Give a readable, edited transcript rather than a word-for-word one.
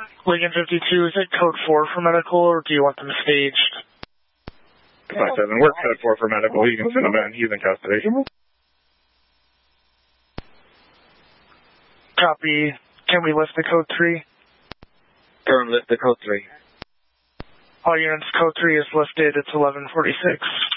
Lincoln 52, is it code 4 for medical, or do you want them staged? 5-7, work code 4 for medical. You can send him in. He's in custody. Copy. Can we lift the code 3? Turn lift the code 3. All units, code 3 is lifted. It's 1146.